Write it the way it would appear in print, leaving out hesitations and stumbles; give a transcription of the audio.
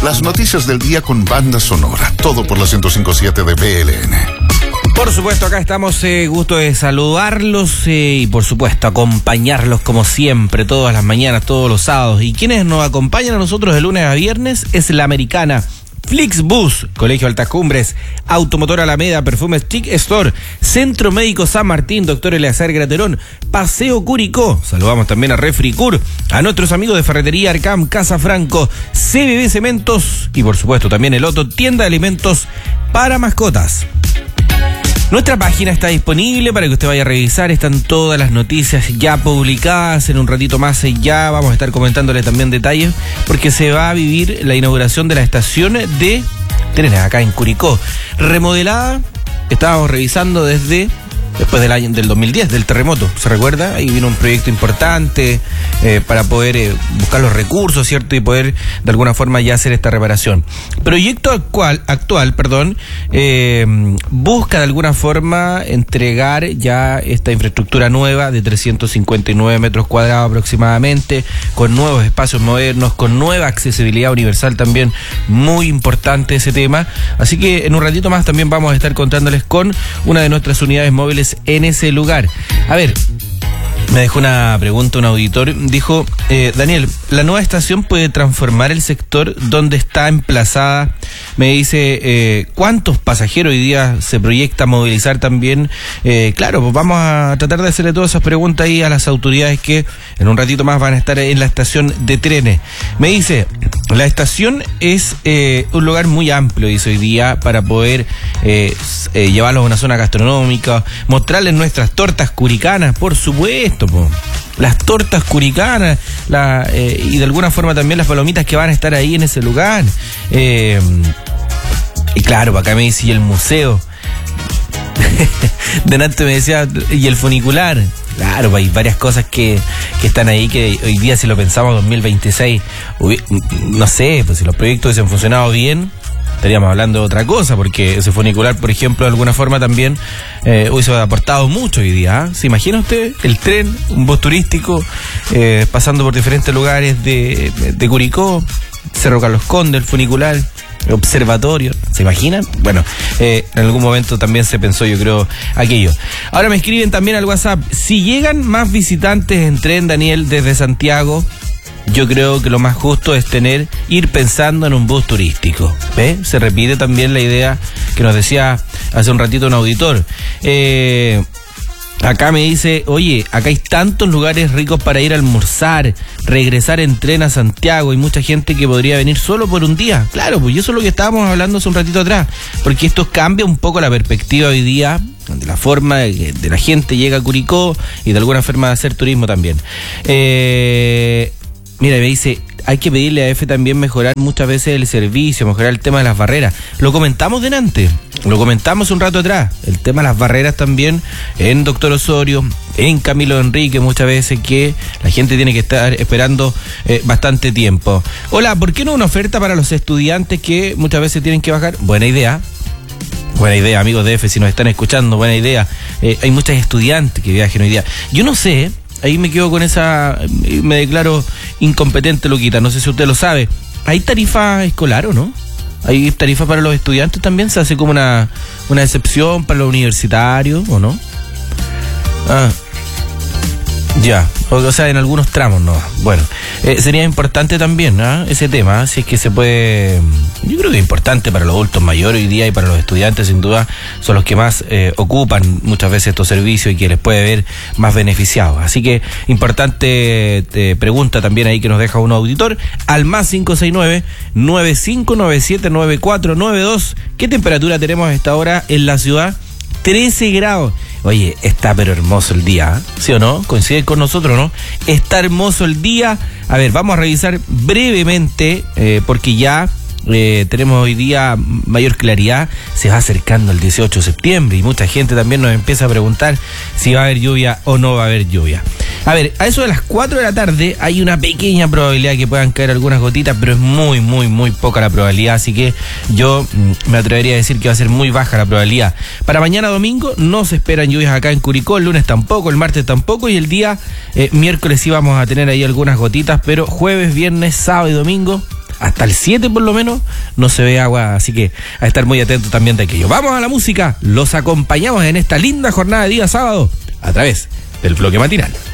Las noticias del día con banda sonora. Todo por la 105.7 de BLN. Por supuesto, acá estamos, gusto de saludarlos y por supuesto acompañarlos como siempre, todas las mañanas, todos los sábados. Y quienes nos acompañan a nosotros de lunes a viernes es la Americana, Flixbus, Colegio Altas Cumbres, Automotor Alameda, Perfumes Chic Store, Centro Médico San Martín, Doctor Eleazar Graterón, Paseo Curicó. Saludamos también a Refricur, a nuestros amigos de Ferretería Arcam, Casa Franco, CBB Cementos y por supuesto también el Otto, tienda de alimentos para mascotas. Nuestra página está disponible para que usted vaya a revisar, están todas las noticias ya publicadas, en un ratito más ya vamos a estar comentándole también detalles, porque se va a vivir la inauguración de la estación de trenes acá en Curicó, remodelada, estábamos revisando desde después del 2010, del terremoto, ¿se recuerda? Ahí vino un proyecto importante para poder buscar los recursos, ¿cierto? Y poder de alguna forma ya hacer esta reparación. Proyecto actual, busca de alguna forma entregar ya esta infraestructura nueva de 359 metros cuadrados aproximadamente, con nuevos espacios modernos, con nueva accesibilidad universal también, muy importante ese tema. Así que en un ratito más también vamos a estar contándoles con una de nuestras unidades móviles en ese lugar. A ver, me dejó una pregunta un auditor, dijo, Daniel, ¿la nueva estación puede transformar el sector donde está emplazada? Me dice, ¿cuántos pasajeros hoy día se proyecta movilizar también? Claro, pues vamos a tratar de hacerle todas esas preguntas ahí a las autoridades que en un ratito más van a estar en la estación de trenes. Me dice, la estación es un lugar muy amplio, dice hoy día, para poder llevarlos a una zona gastronómica, mostrarles nuestras tortas curicanas, por supuesto, po. Las tortas curicanas y de alguna forma también las palomitas que van a estar ahí en ese lugar. Y claro, acá me dice, y el museo. Delante me decía, y el funicular. Claro, hay varias cosas que están ahí que hoy día, si lo pensamos 2026, no sé, pues si los proyectos hubiesen funcionado bien, estaríamos hablando de otra cosa, porque ese funicular, por ejemplo, de alguna forma también hubiese aportado mucho hoy día. ¿Se imagina usted el tren, un bus turístico, pasando por diferentes lugares de Curicó, Cerro Carlos Conde, el funicular, observatorio? ¿Se imaginan? Bueno, en algún momento también se pensó, yo creo, aquello. Ahora me escriben también al WhatsApp, si llegan más visitantes en tren, Daniel, desde Santiago, yo creo que lo más justo es ir pensando en un bus turístico. ¿Ve? Se repite también la idea que nos decía hace un ratito un auditor. Acá me dice, oye, acá hay tantos lugares ricos para ir a almorzar, regresar en tren a Santiago, y mucha gente que podría venir solo por un día. Claro, pues eso es lo que estábamos hablando hace un ratito atrás, porque esto cambia un poco la perspectiva hoy día de la forma de la gente llega a Curicó y de alguna forma de hacer turismo también. Mira, me dice, hay que pedirle a EFE también mejorar muchas veces el servicio, mejorar el tema de las barreras. Lo comentamos delante, lo comentamos un rato atrás, el tema de las barreras también en Doctor Osorio, en Camilo Enrique, muchas veces que la gente tiene que estar esperando bastante tiempo. Hola, ¿por qué no una oferta para los estudiantes que muchas veces tienen que bajar? Buena idea, amigos de EFE, si nos están escuchando, buena idea. Hay muchos estudiantes que viajen hoy día. Yo no sé, ahí me quedo con esa, me declaro incompetente, Luquita, no sé si usted lo sabe. ¿Hay tarifa escolar o no? ¿Hay tarifa para los estudiantes también? ¿Se hace como una excepción para los universitarios o no? Ya, o sea, en algunos tramos no. Bueno, sería importante también ese tema, si es que se puede. Yo creo que es importante para los adultos mayores hoy día y para los estudiantes, sin duda, son los que más ocupan muchas veces estos servicios y que les puede ver más beneficiados. Así que importante pregunta también ahí que nos deja un auditor al más 569-9597-9492. ¿Qué temperatura tenemos a esta hora en la ciudad? 13 grados. Oye, está pero hermoso el día, ¿sí o no? Coincide con nosotros, ¿no? Está hermoso el día. A ver, vamos a revisar brevemente, porque ya tenemos hoy día mayor claridad. Se va acercando el 18 de septiembre y mucha gente también nos empieza a preguntar si va a haber lluvia o no va a haber lluvia. A ver, a eso de las 4 de la tarde hay una pequeña probabilidad que puedan caer algunas gotitas, pero es muy, muy, muy poca la probabilidad, así que yo me atrevería a decir que va a ser muy baja la probabilidad. Para mañana domingo no se esperan lluvias acá en Curicó, el lunes tampoco, el martes tampoco, y el día miércoles sí vamos a tener ahí algunas gotitas, pero jueves, viernes, sábado y domingo hasta el 7 por lo menos no se ve agua, así que a estar muy atento también de aquello. Vamos a la música, los acompañamos en esta linda jornada de día sábado a través del bloque matinal.